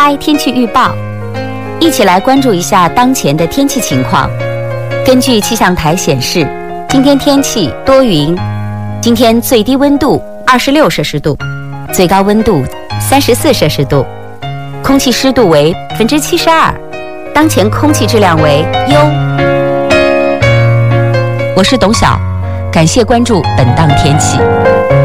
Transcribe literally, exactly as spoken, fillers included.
嗨，天气预报，一起来关注一下当前的天气情况。根据气象台显示，今天天气多云，今天最低温度二十六摄氏度，最高温度三十四摄氏度，空气湿度为百分之七十二，当前空气质量为优。我是董晓，感谢关注本档天气。